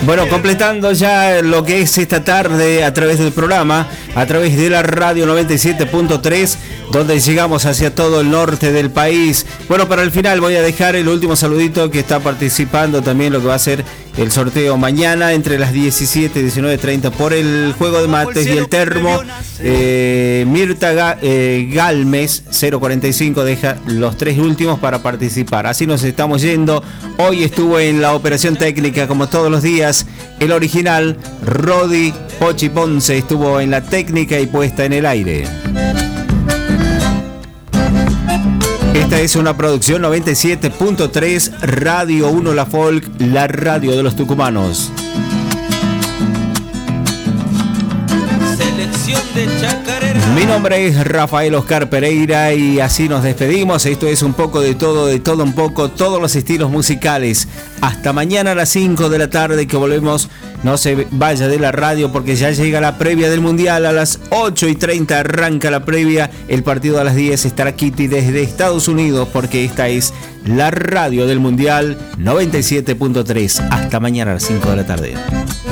Bueno, completando ya lo que es esta tarde a través del programa, a través de la radio 97.3, donde llegamos hacia todo el norte del país. Bueno, para el final voy a dejar el último saludito que está participando también lo que va a ser el sorteo mañana entre las 17 y 19:30 por el juego de mates y el termo. Mirta Galmes 045 deja los 3 últimos para participar. Así nos estamos yendo. Hoy estuvo en la operación técnica como todos los días el original Rodi Pochi Ponce, estuvo en la técnica y puesta en el aire. Esta es una producción 97.3 Radio 1 La Folk, la radio de los tucumanos. Selección de chacarera. Mi nombre es Rafael Oscar Pereira y así nos despedimos. Esto es un poco de todo un poco, todos los estilos musicales. Hasta mañana a las 5 de la tarde que volvemos. No se vaya de la radio porque ya llega la previa del Mundial. A las 8:30 arranca la previa. El partido a las 10 estará Kitty desde Estados Unidos porque esta es la radio del Mundial 97.3. Hasta mañana a las 5 de la tarde.